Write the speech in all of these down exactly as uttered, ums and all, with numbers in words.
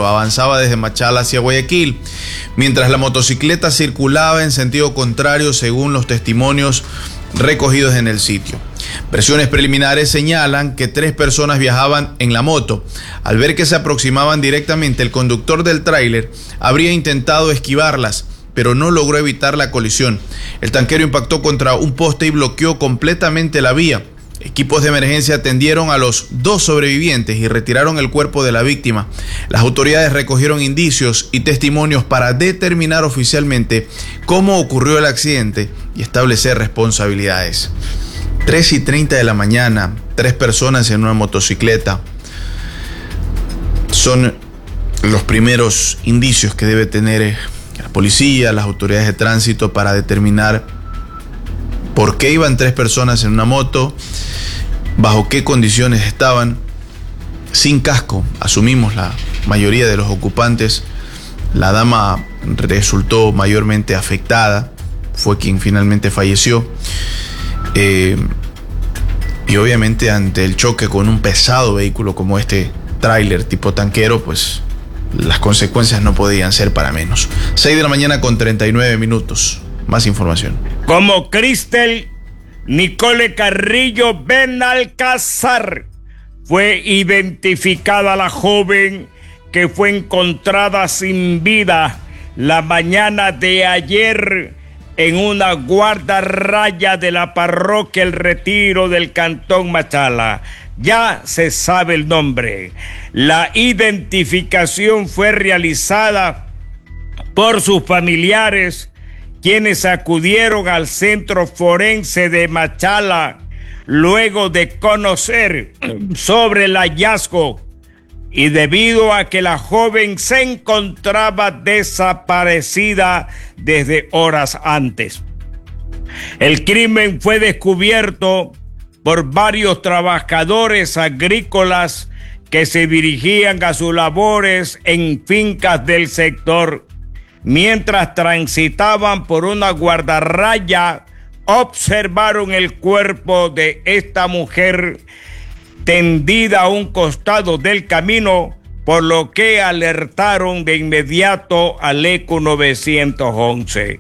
cuatro avanzaba desde Machala hacia Guayaquil, mientras la motocicleta circulaba en sentido contrario según los testimonios recogidos en el sitio. Versiones preliminares señalan que tres personas viajaban en la moto. Al ver que se aproximaban directamente, el conductor del tráiler habría intentado esquivarlas, pero no logró evitar la colisión. El tanquero impactó contra un poste y bloqueó completamente la vía. Equipos de emergencia atendieron a los dos sobrevivientes y retiraron el cuerpo de la víctima. Las autoridades recogieron indicios y testimonios para determinar oficialmente cómo ocurrió el accidente y establecer responsabilidades. tres y treinta de la mañana, tres personas en una motocicleta. Son los primeros indicios que debe tener la policía, las autoridades de tránsito para determinar por qué iban tres personas en una moto, bajo qué condiciones estaban, sin casco. Asumimos la mayoría de los ocupantes. La dama resultó mayormente afectada, fue quien finalmente falleció. Eh, y obviamente ante el choque con un pesado vehículo como este tráiler tipo tanquero, pues las consecuencias no podían ser para menos. seis de la mañana con treinta y nueve minutos. Más información. Como Cristel Nicole Carrillo Benalcázar fue identificada la joven que fue encontrada sin vida la mañana de ayer en una guardarraya de la parroquia El Retiro del Cantón Machala. Ya se sabe el nombre. La identificación fue realizada por sus familiares, quienes acudieron al Centro Forense de Machala luego de conocer sobre el hallazgo y debido a que la joven se encontraba desaparecida desde horas antes. El crimen fue descubierto por varios trabajadores agrícolas que se dirigían a sus labores en fincas del sector. Mientras transitaban por una guardarraya, observaron el cuerpo de esta mujer tendida a un costado del camino, por lo que alertaron de inmediato al E C U nueve once.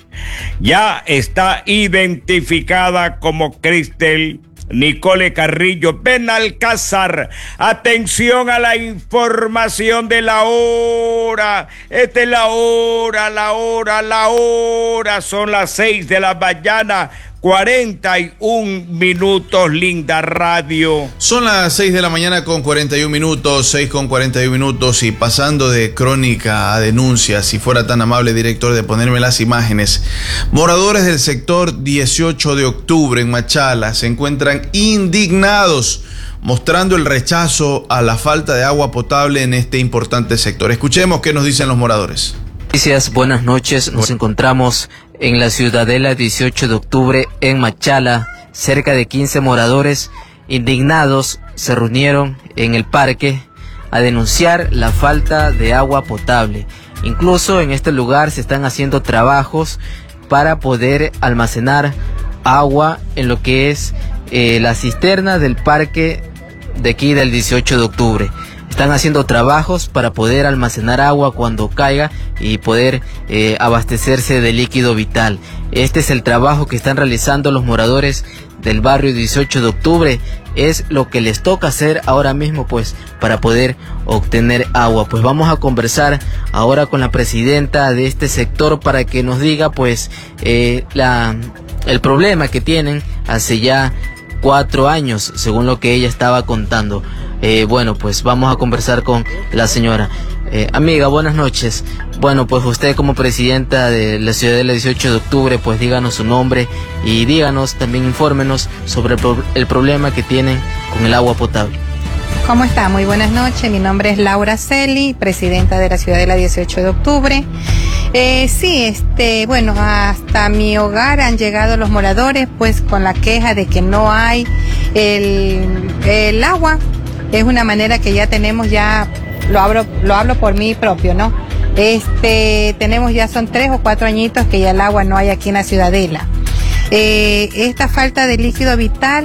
Ya está identificada como Cristel Nicole Carrillo Benalcázar. Atención a la información de la hora. Esta es la hora, la hora, la hora. Son las seis de la mañana, cuarenta y un minutos, linda radio. Son las seis de la mañana con cuarenta y un minutos, seis con cuarenta y un minutos, y pasando de crónica a denuncia, si fuera tan amable, director, de ponerme las imágenes. Moradores del sector dieciocho de octubre en Machala se encuentran indignados, mostrando el rechazo a la falta de agua potable en este importante sector. Escuchemos qué nos dicen los moradores. Noticias, buenas noches. Nos encontramos en la Ciudadela dieciocho de octubre en Machala. Cerca de quince moradores indignados se reunieron en el parque a denunciar la falta de agua potable. Incluso en este lugar se están haciendo trabajos para poder almacenar agua en lo que es eh, la cisterna del parque de aquí del dieciocho de octubre. Están haciendo trabajos para poder almacenar agua cuando caiga y poder eh, abastecerse de líquido vital. Este es el trabajo que están realizando los moradores del barrio dieciocho de octubre. Es lo que les toca hacer ahora mismo, pues, para poder obtener agua. Pues vamos a conversar ahora con la presidenta de este sector para que nos diga, pues, eh, la, el problema que tienen hace ya cuatro años, según lo que ella estaba contando. Eh, bueno, pues vamos a conversar con la señora. Eh, amiga, buenas noches. Bueno, pues usted como presidenta de la Ciudadela dieciocho de octubre, pues díganos su nombre y díganos, también infórmenos sobre el, pro el problema que tienen con el agua potable. ¿Cómo está? Muy buenas noches. Mi nombre es Laura Celi, presidenta de la Ciudadela dieciocho de octubre. Eh, sí, este, bueno, hasta mi hogar han llegado los moradores, pues con la queja de que no hay el, el agua. Es una manera que ya tenemos, ya lo hablo, lo hablo por mí propio, ¿no? Este, tenemos ya son tres o cuatro añitos que ya el agua no hay aquí en la Ciudadela. Eh, esta falta de líquido vital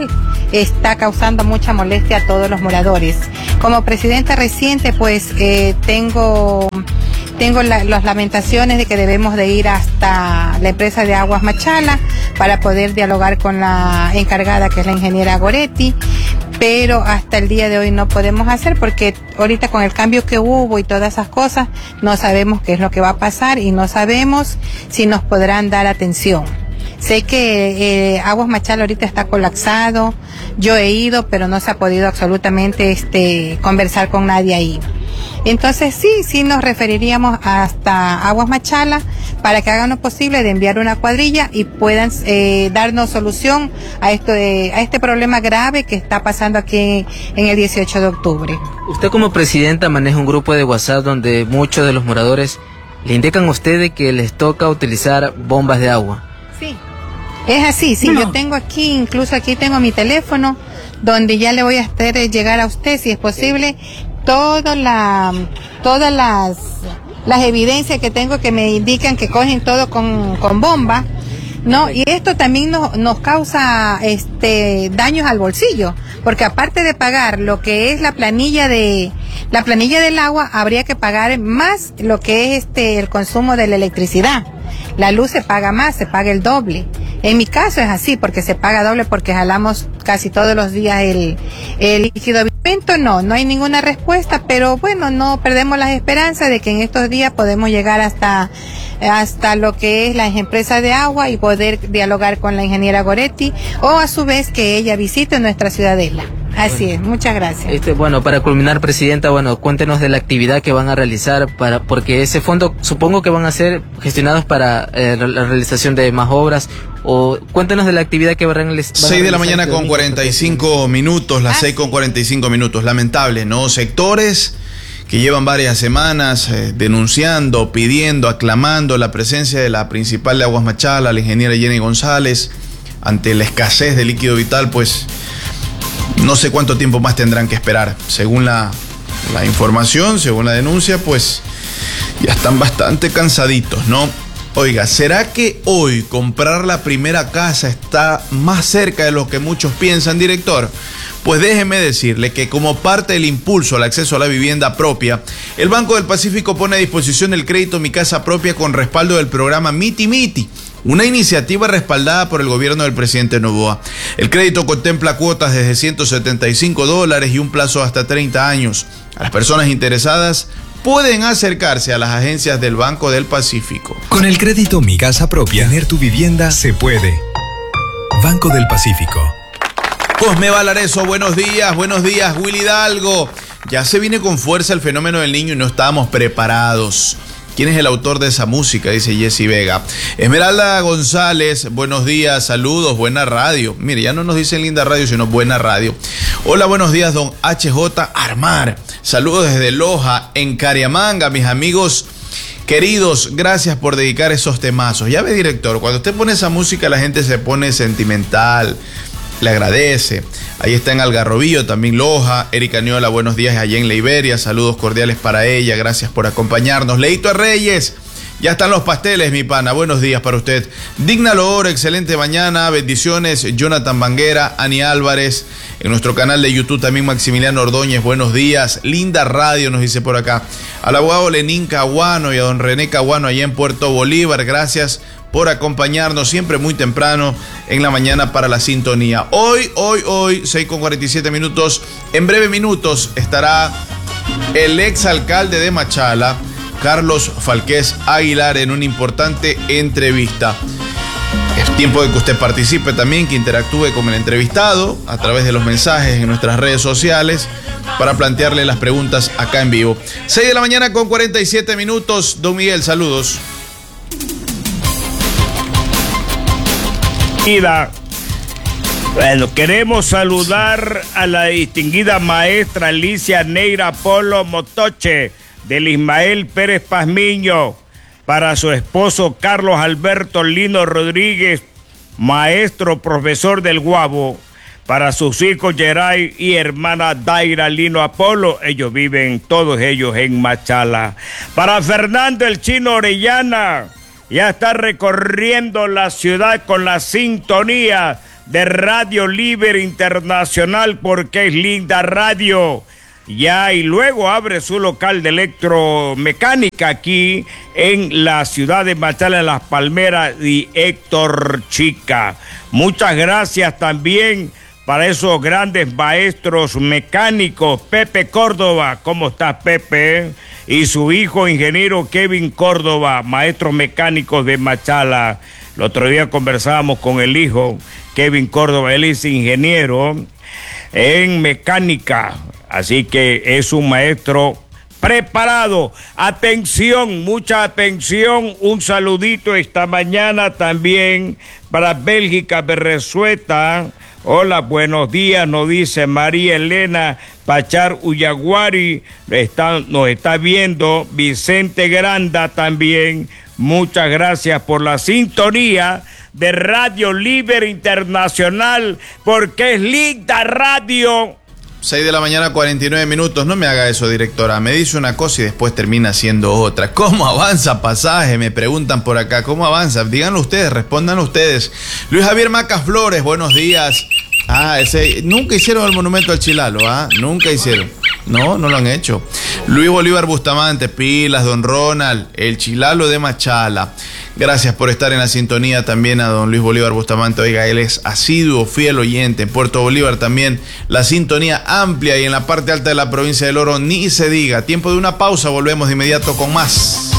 está causando mucha molestia a todos los moradores. Como presidenta reciente, pues eh, tengo... Tengo la, las lamentaciones de que debemos de ir hasta la empresa de Aguas Machala para poder dialogar con la encargada, que es la ingeniera Goretti, pero hasta el día de hoy no podemos hacer porque ahorita con el cambio que hubo y todas esas cosas, no sabemos qué es lo que va a pasar y no sabemos si nos podrán dar atención. Sé que eh, Aguas Machala ahorita está colapsado, yo he ido, pero no se ha podido absolutamente este, conversar con nadie ahí. Entonces sí, sí nos referiríamos hasta Aguas Machala para que hagan lo posible de enviar una cuadrilla y puedan eh, darnos solución a esto de, a este problema grave que está pasando aquí en el dieciocho de octubre. Usted como presidenta maneja un grupo de WhatsApp donde muchos de los moradores le indican a usted de que les toca utilizar bombas de agua. Sí, es así, sí, no. Yo tengo aquí, incluso aquí tengo mi teléfono donde ya le voy a hacer llegar a usted, si es posible, toda la, todas las, las evidencias que tengo que me indican que cogen todo con, con bomba, ¿no? Y esto también nos, nos causa este daños al bolsillo, porque aparte de pagar lo que es la planilla de la planilla del agua, habría que pagar más lo que es este el consumo de la electricidad. La luz se paga más, se paga el doble. En mi caso es así, porque se paga doble porque jalamos casi todos los días el, el líquido. No, no hay ninguna respuesta, pero bueno, no perdemos las esperanzas de que en estos días podemos llegar hasta, hasta lo que es las empresas de agua y poder dialogar con la ingeniera Goretti o a su vez que ella visite nuestra ciudadela. Así bueno, es, muchas gracias. Este, bueno, para culminar, presidenta, bueno, cuéntenos de la actividad que van a realizar, para porque ese fondo supongo que van a ser gestionados para eh, la realización de más obras, o cuéntenos de la actividad que van a realizar. seis de la mañana con cuarenta y cinco minutos, las seis con cuarenta y cinco minutos, lamentable, ¿no? Sectores que llevan varias semanas eh, denunciando, pidiendo, aclamando la presencia de la principal de Aguas Machala, la ingeniera Jenny González, ante la escasez de líquido vital, pues no sé cuánto tiempo más tendrán que esperar. Según la, la información, según la denuncia, pues ya están bastante cansaditos, ¿no? Oiga, ¿será que hoy comprar la primera casa está más cerca de lo que muchos piensan, director? Pues déjeme decirle que como parte del impulso al acceso a la vivienda propia, el Banco del Pacífico pone a disposición el crédito Mi Casa Propia con respaldo del programa Miti Miti, una iniciativa respaldada por el gobierno del presidente Noboa. El crédito contempla cuotas desde ciento setenta y cinco dólares y un plazo hasta treinta años. A las personas interesadas pueden acercarse a las agencias del Banco del Pacífico. Con el crédito Mi Casa Propia, tener tu vivienda se puede. Banco del Pacífico. Cosme Valareso, buenos días, buenos días, Willy Hidalgo. Ya se viene con fuerza el fenómeno del Niño y no estábamos preparados. ¿Quién es el autor de esa música? Dice Jessy Vega. Esmeralda González, buenos días, saludos, buena radio. Mire, ya no nos dicen linda radio, sino buena radio. Hola, buenos días, don H J Armar. Saludos desde Loja, en Cariamanga, mis amigos queridos. Gracias por dedicar esos temazos. Ya ve, director, cuando usted pone esa música, la gente se pone sentimental, le agradece. Ahí está en Algarrobillo, también Loja. Erika Niola, buenos días allá en Liberia. Saludos cordiales para ella. Gracias por acompañarnos. Leito Reyes, ya están los pasteles, mi pana. Buenos días para usted. Digna Loor, excelente mañana. Bendiciones. Jonathan Banguera, Ani Álvarez. En nuestro canal de YouTube también Maximiliano Ordóñez, buenos días. Linda radio, nos dice por acá. Al abogado Lenín Caguano y a don René Caguano allá en Puerto Bolívar. Gracias por acompañarnos siempre muy temprano en la mañana para la sintonía. Hoy, hoy, hoy, seis con cuarenta y siete minutos. En breve minutos estará el exalcalde de Machala, Carlos Falqués Aguilar, en una importante entrevista. Es tiempo de que usted participe también, que interactúe con el entrevistado a través de los mensajes en nuestras redes sociales para plantearle las preguntas acá en vivo. seis de la mañana con cuarenta y siete minutos. Don Miguel, saludos. Bueno, queremos saludar a la distinguida maestra Alicia Neira Polo Motoche del Ismael Pérez Pazmiño, para su esposo Carlos Alberto Lino Rodríguez, maestro profesor del Guabo, para sus hijos Geray y hermana Daira Lino Apolo, ellos viven todos ellos en Machala. Para Fernando el Chino Orellana, ya está recorriendo la ciudad con la sintonía de Radio Libre Internacional, porque es linda radio. Ya, y luego abre su local de electromecánica aquí en la ciudad de Machala, en Las Palmeras y Héctor Chica. Muchas gracias también para esos grandes maestros mecánicos. Pepe Córdoba, ¿cómo estás, Pepe? Y su hijo, ingeniero Kevin Córdoba, maestros mecánicos de Machala. El otro día conversábamos con el hijo, Kevin Córdoba, él es ingeniero en mecánica, así que es un maestro preparado. Atención, mucha atención, un saludito esta mañana también para Bélgica Berresueta. Hola, buenos días, nos dice María Elena Pachar Uyaguari, está, nos está viendo Vicente Granda también. Muchas gracias por la sintonía de Radio Libre Internacional, porque es linda radio. seis de la mañana, cuarenta y nueve minutos. No me haga eso, directora. Me dice una cosa y después termina siendo otra. ¿Cómo avanza Pasaje? Me preguntan por acá. ¿Cómo avanza? Díganlo ustedes, respondan ustedes. Luis Javier Macas Flores, buenos días. Ah, ese, nunca hicieron el monumento al Chilalo, ¿ah? Nunca hicieron. No, no lo han hecho. Luis Bolívar Bustamante, pilas, don Ronald, el Chilalo de Machala. Gracias por estar en la sintonía también a don Luis Bolívar Bustamante. Oiga, él es asiduo, fiel oyente. En Puerto Bolívar también la sintonía amplia, y en la parte alta de la provincia del Oro ni se diga. Tiempo de una pausa, volvemos de inmediato con más.